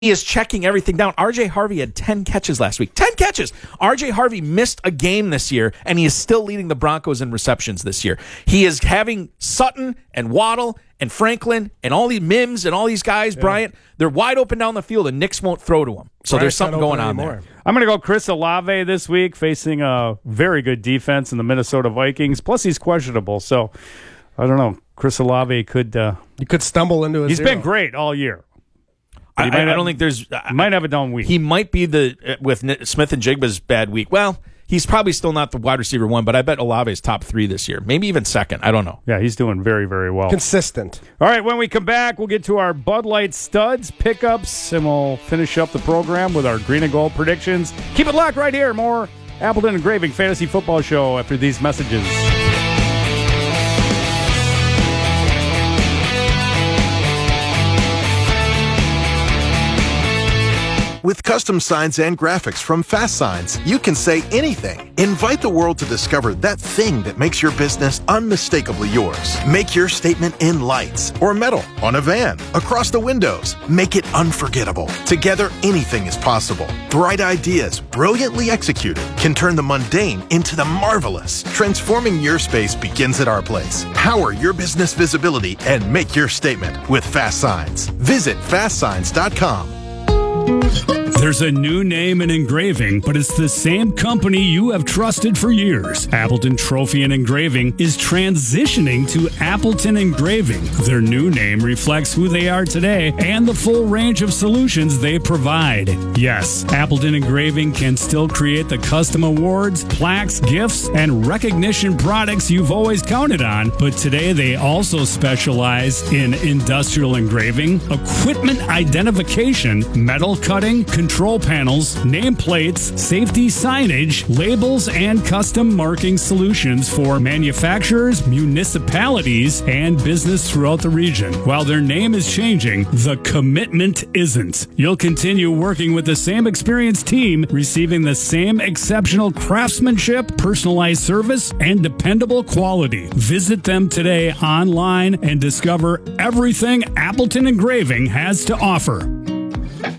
He is checking everything down. R.J. Harvey had 10 catches last week. 10 catches! R.J. Harvey missed a game this year, and he is still leading the Broncos in receptions this year. He is having Sutton and Waddle and Franklin and all these Mims and all these guys, Bryant, they're wide open down the field, and Knicks won't throw to them. So there's something going on there. I'm going to go Chris Olave this week, facing a very good defense in the Minnesota Vikings. Plus, he's questionable, so I don't know. Chris Olave could... you could stumble into a He's been great all year. I don't think there's... might have a down week. He might be with Smith and Jigba's bad week. Well, he's probably still not the wide receiver one, but I bet Olave is top 3 this year. Maybe even second. I don't know. Yeah, he's doing very, very well. Consistent. All right, when we come back, we'll get to our Bud Light studs, pickups, and we'll finish up the program with our green and gold predictions. Keep it locked right here. More Appleton Engraving Fantasy Football Show after these messages. With custom signs and graphics from Fast Signs, you can say anything. Invite the world to discover that thing that makes your business unmistakably yours. Make your statement in lights or metal, on a van, across the windows. Make it unforgettable. Together, anything is possible. Bright ideas, brilliantly executed, can turn the mundane into the marvelous. Transforming your space begins at our place. Power your business visibility and make your statement with Fast Signs. Visit fastsigns.com. There's a new name in engraving, but it's the same company you have trusted for years. Appleton Trophy and Engraving is transitioning to Appleton Engraving. Their new name reflects who they are today and the full range of solutions they provide. Yes, Appleton Engraving can still create the custom awards, plaques, gifts, and recognition products you've always counted on, but today they also specialize in industrial engraving, equipment identification, metal cutting, control panels, nameplates, safety signage, labels, and custom marking solutions for manufacturers, municipalities, and business throughout the region. While their name is changing, the commitment isn't. You'll continue working with the same experienced team, receiving the same exceptional craftsmanship, personalized service, and dependable quality. Visit them today online and discover everything Appleton Engraving has to offer.